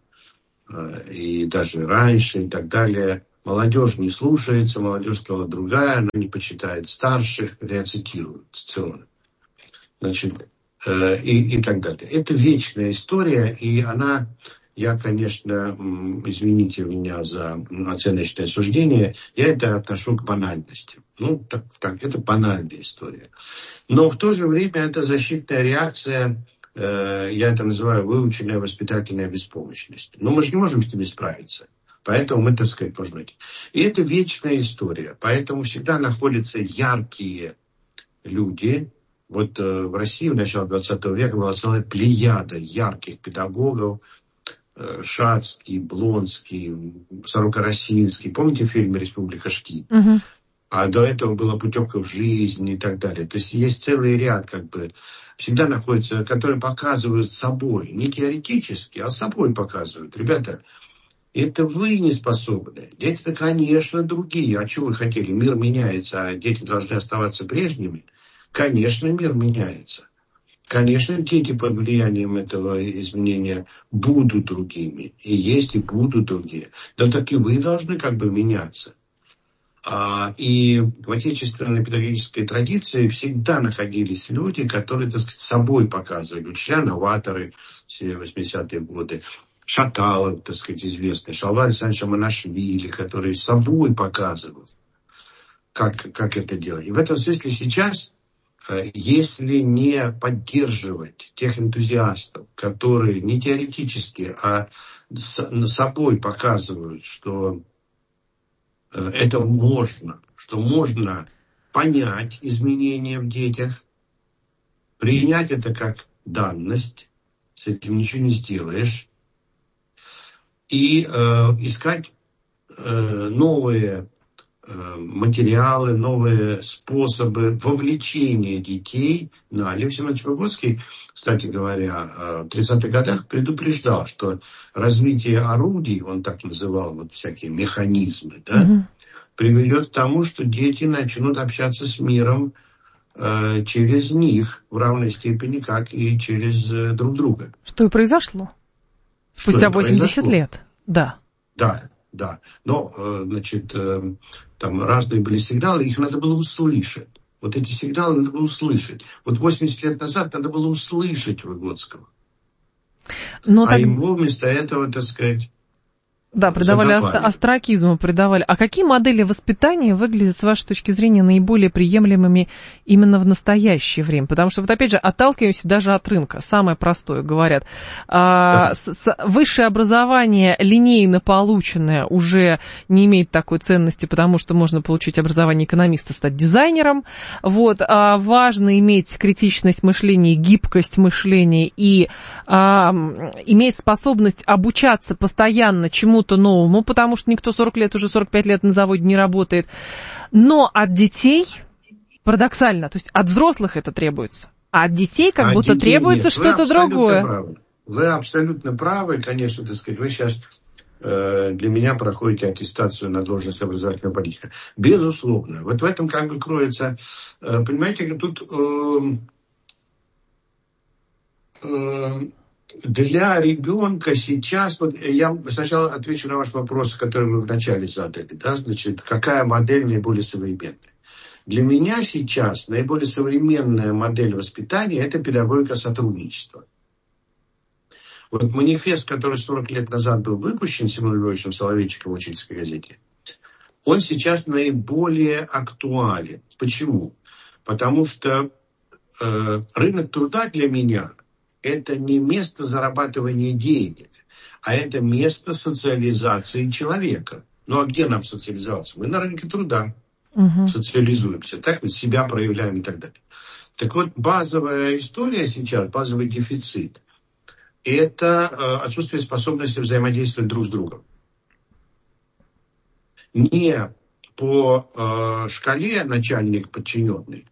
и даже раньше и так далее. Молодежь не слушается, молодежь стала другая, она не почитает старших. Это я цитирую Цицерона. Значит, и так далее. Это вечная история, и она... Я, конечно, извините меня за оценочное суждение, я это отношу к банальности. Ну, так, это банальная история. Но в то же время это защитная реакция, я это называю выученная воспитательная беспомощность. Но мы же не можем с ними справиться. Поэтому мы, так сказать, можем найти. И это вечная история. Поэтому всегда находятся яркие люди. Вот в России в начале 20 века была целая плеяда ярких педагогов. Шацкий, Блонский, Сорокоросинский. Помните фильм «Республика Шкит»? А до этого была «Путевка в жизнь» и так далее. То есть есть целый ряд, как бы, всегда находятся, которые показывают собой. Не теоретически, а собой показывают. Ребята, это вы не способны. Дети-то, конечно, другие. А что вы хотели? Мир меняется, а дети должны оставаться прежними. Конечно, мир меняется. Конечно, дети под влиянием этого изменения будут другими. И есть, и будут другие. Да так и вы должны как бы меняться. И в отечественной педагогической традиции всегда находились люди, которые, так сказать, собой показывали. Учителя-новаторы в 80-е годы. Шаталов, так сказать, известный. Шалва Александрович Аманашвили, которые собой показывают, как это делать. И в этом смысле сейчас... Если не поддерживать тех энтузиастов, которые не теоретически, а собой показывают, что это можно, что можно понять изменения в детях, принять это как данность, с этим ничего не сделаешь, и искать новые материалы, новые способы вовлечения детей. Лев Семенович Выгодский, кстати говоря, в 30-х годах предупреждал, что развитие орудий, он так называл вот всякие механизмы, да, приведет к тому, что дети начнут общаться с миром через них в равной степени, как и через друг друга. Что и произошло спустя 80 лет. Да. Да, но, значит, там разные были сигналы, их надо было услышать. Вот эти сигналы надо было услышать. Вот 80 лет назад надо было услышать Выгодского. Его вместо этого, так сказать... Да, придавали остракизму, придавали. А какие модели воспитания выглядят, с вашей точки зрения, наиболее приемлемыми именно в настоящее время? Потому что, вот опять же, отталкиваемся даже от рынка. Самое простое, говорят. Высшее образование, линейно полученное, уже не имеет такой ценности, потому что можно получить образование экономиста, стать дизайнером. Вот. Важно иметь критичность мышления, гибкость мышления и иметь способность обучаться постоянно чему-то новому, потому что никто 40 лет, уже 45 лет на заводе не работает. Но от детей, парадоксально, то есть от взрослых это требуется, а от детей как будто требуется что-то другое. Вы абсолютно правы, конечно, так сказать, вы сейчас для меня проходите аттестацию на должность образовательного политика. Безусловно. Вот в этом как бы кроется, понимаете, тут... Для ребенка сейчас, вот я сначала отвечу на ваш вопрос, который вы вначале задали, да, значит, какая модель наиболее современная? Для меня сейчас наиболее современная модель воспитания – это педагогика сотрудничества. Вот манифест, который 40 лет назад был выпущен Семеном Львовичем Соловейчиком в учительской газете, он сейчас наиболее актуален. Почему? Потому что рынок труда для меня – это не место зарабатывания денег, а это место социализации человека. Ну а где нам социализоваться? Мы на рынке труда социализуемся, так ведь себя проявляем и так далее. Так вот, базовая история сейчас, базовый дефицит, это отсутствие способности взаимодействовать друг с другом. Не по шкале начальник-подчиненный,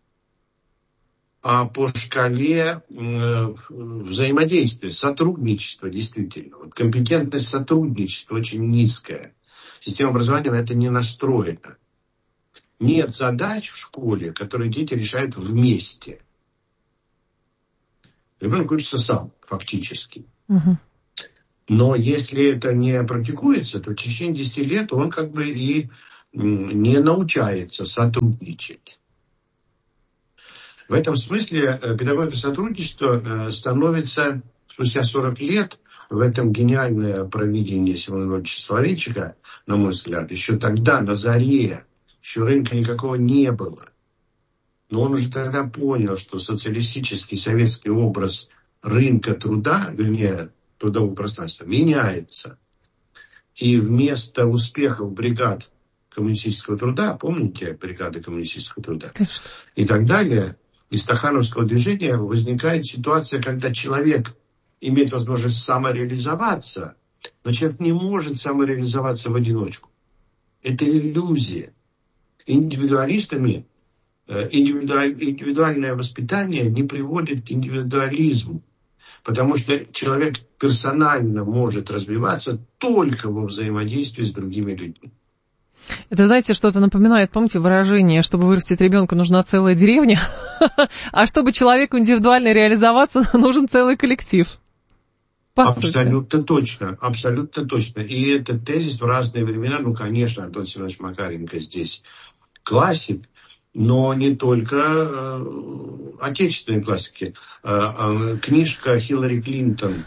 а по шкале взаимодействия, сотрудничества действительно. Вот компетентность сотрудничества очень низкая. Система образования на это не настроена. Нет задач в школе, которые дети решают вместе. Ребенок учится сам, фактически. Угу. Но если это не практикуется, то в течение 10 лет он как бы и не научается сотрудничать. В этом смысле педагогика сотрудничества становится спустя 40 лет, в этом гениальное провидение Семена Львовича Соловейчика, на мой взгляд, еще тогда, на заре, еще рынка никакого не было. Но он уже тогда понял, что социалистический советский образ рынка труда, вернее, трудового пространства, меняется. И вместо успехов бригад коммунистического труда, помните бригады коммунистического труда, конечно, и так далее, из стахановского движения возникает ситуация, когда человек имеет возможность самореализоваться, но человек не может самореализоваться в одиночку. Это иллюзия. Индивидуалистами индивидуальное воспитание не приводит к индивидуализму, потому что человек персонально может развиваться только во взаимодействии с другими людьми. Это, знаете, что-то напоминает, помните выражение, чтобы вырастить ребенка, нужна целая деревня, а чтобы человеку индивидуально реализоваться, нужен целый коллектив. Абсолютно точно, абсолютно точно. И этот тезис в разные времена, ну, конечно, Антон Семенович Макаренко здесь классик, но не только отечественные классики. Книжка Хиллари Клинтон,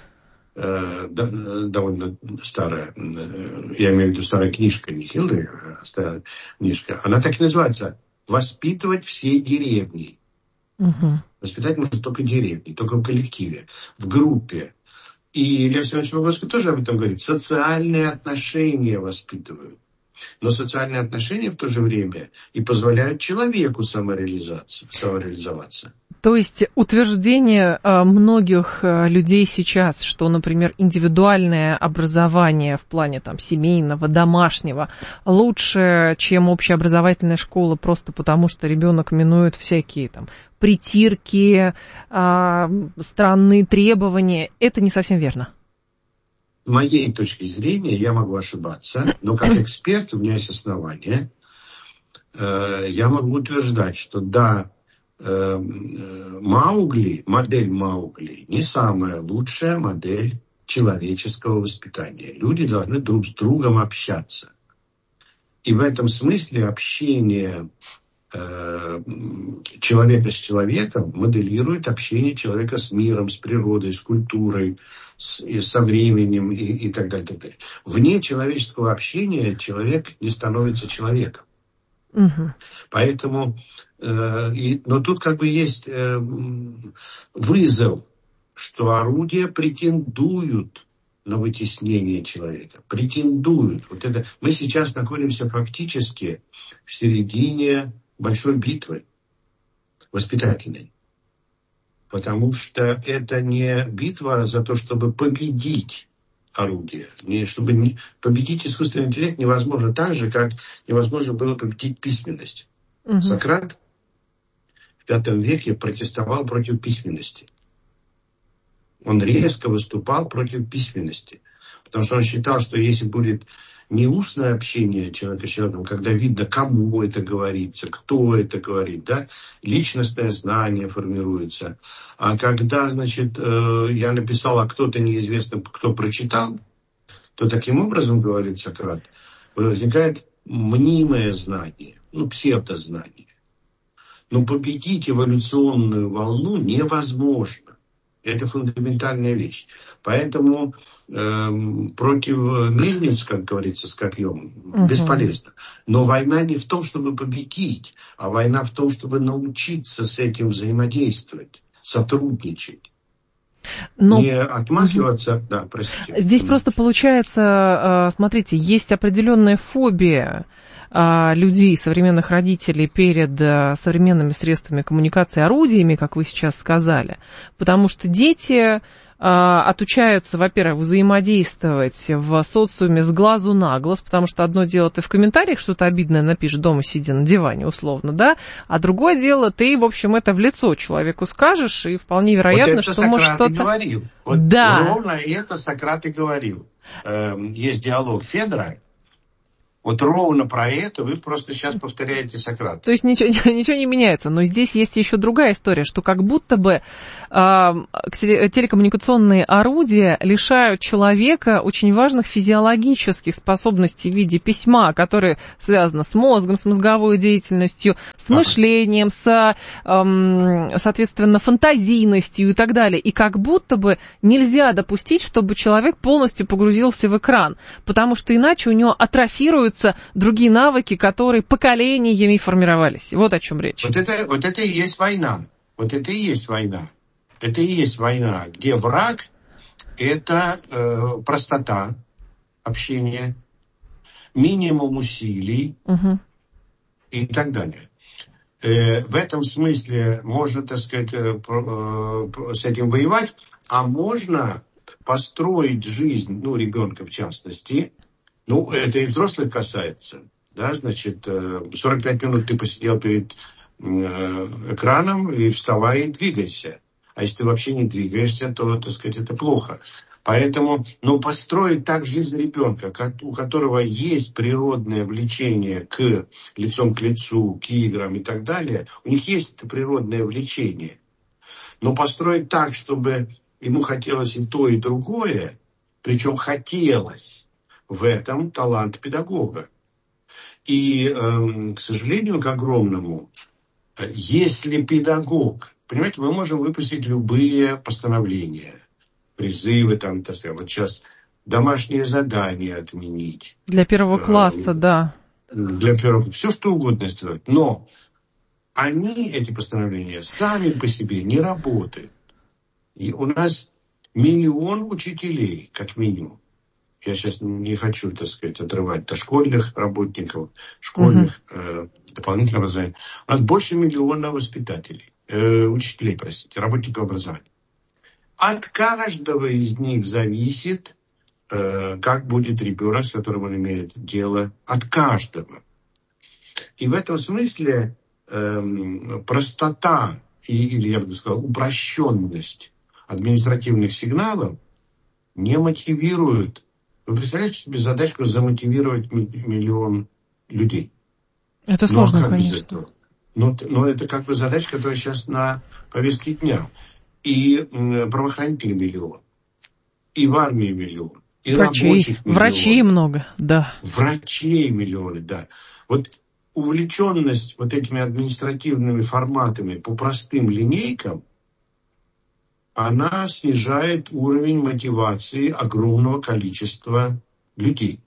довольно старая, я имею в виду старая книжка, не Хиллари, а старая книжка, она так и называется «Воспитывать все деревни». Угу. Воспитать можно только деревни, только в коллективе, в группе. И Лев Семенович Выгодский тоже об этом говорит. Социальные отношения воспитывают. Но социальные отношения в то же время и позволяют человеку самореализоваться. То есть утверждение многих людей сейчас, что, например, индивидуальное образование в плане там, семейного, домашнего лучше, чем общеобразовательная школа, просто потому что ребенок минует всякие там притирки, странные требования, это не совсем верно. С моей точки зрения, я могу ошибаться, но как эксперт у меня есть основания. Я могу утверждать, что да, Маугли, модель Маугли, не самая лучшая модель человеческого воспитания. Люди должны друг с другом общаться. И в этом смысле общение человека с человеком моделирует общение человека с миром, с природой, с культурой, со временем и так далее, так далее. Вне человеческого общения человек не становится человеком. Угу. Поэтому, но тут как бы есть вызов, что орудия претендуют на вытеснение человека. Претендуют. Вот это, мы сейчас находимся фактически в середине большой битвы воспитательной. Потому что это не битва за то, чтобы победить орудие. Победить искусственный интеллект невозможно так же, как невозможно было победить письменность. Угу. Сократ в V веке протестовал против письменности. Он резко выступал против письменности. Потому что он считал, что если будет не устное общение человека с человеком, когда видно, кому это говорится, кто это говорит, да, личностное знание формируется. А когда, значит, я написал, а кто-то неизвестно, кто прочитал, то таким образом, говорит Сократ, возникает мнимое знание, псевдознание. Но победить эволюционную волну невозможно. Это фундаментальная вещь. Поэтому против мельниц, как говорится, с копьем, бесполезно. Но война не в том, чтобы победить, а война в том, чтобы научиться с этим взаимодействовать, сотрудничать. Не отмахиваться. Да, простите. Здесь просто получается, смотрите, есть определенная фобия людей, современных родителей перед современными средствами коммуникации, орудиями, как вы сейчас сказали. Потому что дети отучаются, во-первых, взаимодействовать в социуме с глазу на глаз, потому что одно дело, ты в комментариях что-то обидное напишешь, дома сидя на диване, условно, да, а другое дело, ты, в общем, это в лицо человеку скажешь, и вполне вероятно, что может что-то... Говорил. Вот да. Ровно это Сократ и говорил. Есть диалог Федора. Вот ровно про это вы просто сейчас повторяете Сократа. То есть ничего не меняется. Но здесь есть еще другая история, что как будто бы телекоммуникационные орудия лишают человека очень важных физиологических способностей в виде письма, которые связаны с мозгом, с мозговой деятельностью, с мышлением, соответственно, фантазийностью и так далее. И как будто бы нельзя допустить, чтобы человек полностью погрузился в экран, потому что иначе у него атрофируется другие навыки, которые поколениями формировались. Вот о чем речь. Вот это и есть война. Вот это и есть война. Это и есть война, где враг – это простота общения, минимум усилий и так далее. В этом смысле можно, так сказать, с этим воевать, а можно построить жизнь, ребенка в частности. Это и взрослых касается. Да, значит, 45 минут ты посидел перед экраном, и вставай и двигайся. А если ты вообще не двигаешься, то, так сказать, это плохо. Поэтому, построить так жизнь ребенка, у которого есть природное влечение лицом к лицу, к играм и так далее, у них есть это природное влечение. Но построить так, чтобы ему хотелось и то, и другое, причем хотелось, в этом талант педагога. И, к сожалению, к огромному, если педагог... Понимаете, мы можем выпустить любые постановления, призывы, вот сейчас домашние задания отменить. Для первого класса, да. Для первого, все что угодно сделать. Но эти постановления, сами по себе не работают. И у нас 1 миллион учителей, как минимум. Я сейчас не хочу, так сказать, отрывать дошкольных работников, школьных, дополнительного образования. У нас больше 1 миллиона учителей, работников образования. От каждого из них зависит, как будет ребенок, с которым он имеет дело. От каждого. И в этом смысле простота, или я бы сказал, упрощенность административных сигналов не мотивирует. Вы представляете себе задачку замотивировать 1 миллион людей? Это сложно, конечно. Но это как бы задача, которая сейчас на повестке дня. И правоохранителей 1 миллион, и в армии 1 миллион, и рабочих 1 миллион. Врачей много, да. Врачей миллионы, да. Вот увлеченность вот этими административными форматами по простым линейкам, она снижает уровень мотивации огромного количества людей.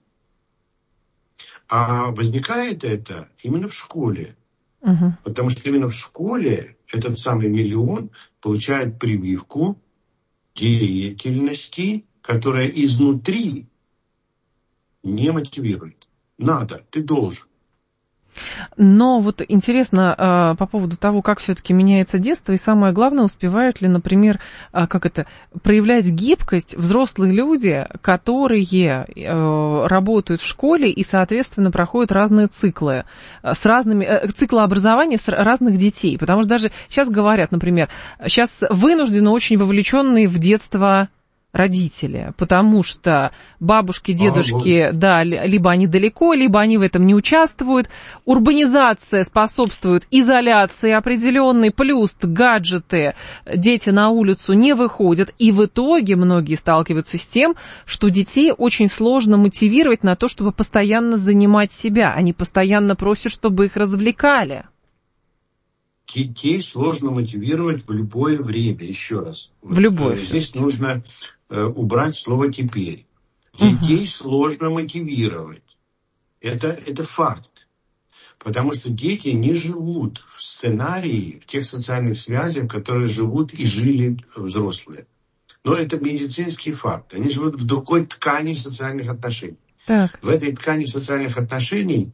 А возникает это именно в школе. Потому что именно в школе этот самый 1 миллион получает прививку деятельности, которая изнутри не мотивирует. Надо, ты должен. Но вот интересно по поводу того, как все-таки меняется детство, и самое главное, успевают ли, например, проявлять гибкость взрослые люди, которые работают в школе и, соответственно, проходят разные циклы, циклы образования с разных детей. Потому что даже сейчас говорят, например, сейчас вынуждены очень вовлеченные в детство родители, потому что бабушки, дедушки, да, либо они далеко, либо они в этом не участвуют. Урбанизация способствует изоляции определенной, плюс гаджеты, дети на улицу не выходят, и в итоге многие сталкиваются с тем, что детей очень сложно мотивировать на то, чтобы постоянно занимать себя. Они постоянно просят, чтобы их развлекали. Детей сложно мотивировать в любое время, еще раз. В любое. Здесь нужно убрать слово «теперь». Детей сложно мотивировать. Это факт. Потому что дети не живут в сценарии, в тех социальных связях, в которых живут и жили взрослые. Но это медицинский факт. Они живут в другой ткани социальных отношений. Так. В этой ткани социальных отношений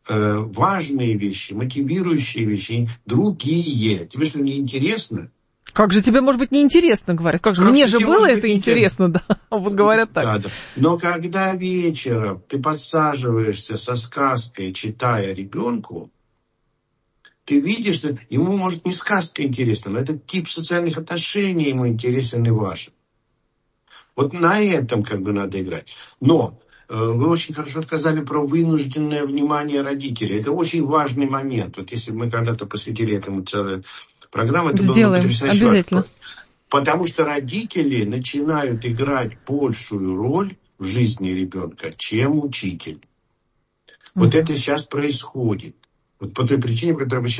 важные вещи, мотивирующие вещи, другие. Тебе что, не интересно? Как же тебе, может быть, неинтересно, говорят. Как же мне же было это интересно, да. Вот говорят так. Да, да. Но когда вечером ты подсаживаешься со сказкой, читая ребенку, ты видишь, что ему, может, не сказка интересна, но этот тип социальных отношений ему интересен и важен. Вот на этом как бы надо играть. Но вы очень хорошо сказали про вынужденное внимание родителей. Это очень важный момент. Вот если бы мы когда-то посвятили этому целую программу, это было бы потрясающе. Обязательно. Потому что родители начинают играть большую роль в жизни ребенка, чем учитель. Вот это сейчас происходит. Вот по той причине, по которой мы сейчас